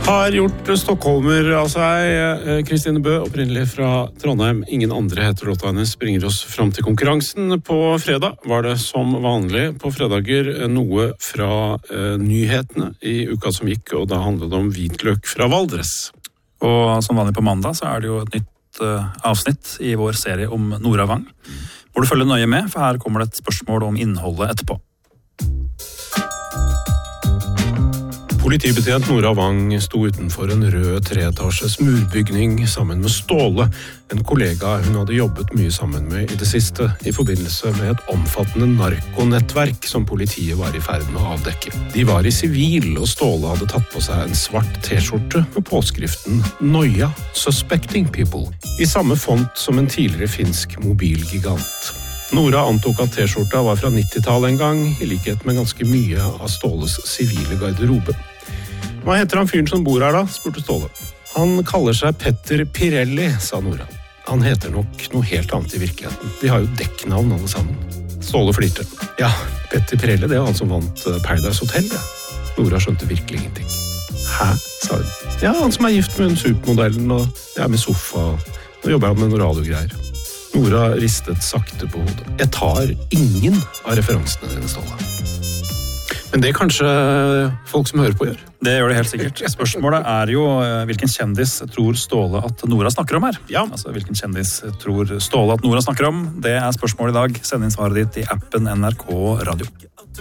Har gjort stockholmer av seg. Kristine Bø, opprinnelig fra Trondheim. Ingen andre heter låta hennes, bringer oss fram til konkurransen. På fredag var det som vanlig på fredager noe fra nyhetene i uka som gikk, og da handlet det om hvitløk fra Valdres. Og som vanlig på mandag så er det jo et nytt avsnitt i vår serie om Nora Wang. Må du følge nøye med, for her kommer det et spørsmål om innholdet etterpå. Politibetjent Nora Wang sto utenfor en rød treetasjes murbygning sammen med Ståle, en kollega hun hadde jobbet mye sammen med i det siste, i forbindelse med et omfattende narkonettverk som politiet var i ferd med å avdekke. De var i sivil, og Ståle hadde tatt på seg en svart t-skjorte med påskriften «Noia, Suspecting People», i samme font som en tidligere finsk mobilgigant. Nora antok at t-skjorta var fra 90-tallet en gang, i likhet med ganske mye av Ståles sivile garderobe. Hva heter han fyren som bor her da, spurte Ståle. Han kaller seg Petter Pirelli, sa Nora. Han heter nok noe helt annet i virkeligheten. De har jo dekknavn alle sammen. Ståle flirte. Ja, Petter Pirelli, det er han som vant Paradise Hotel, det. Nora skjønte virkelig ingenting. Hæ, sa hun. Ja, han som er gift med en supermodellen, og jeg er med sofa. Nå jobber han med noen radiogreier. Nora ristet sakte på hodet. Jeg tar ingen av referansene dine, Ståle. Men det kanskje folk som hører på gjør. Det gjør det helt sikkert. Spørsmålet er jo hvilken kjendis tror Ståle at Nora snakker om her? Ja. Altså hvilken kjendis tror Ståle at Nora snakker om? Det er spørsmålet i dag. Send inn svaret ditt i appen NRK Radio.